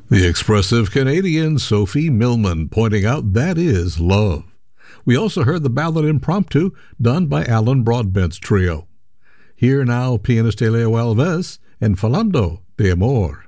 The expressive Canadian Sophie Millman pointing out that is love. We also heard the ballad Impromptu done by Alan Broadbent's trio. Here now, pianist Elio Alves and Falando de Amor.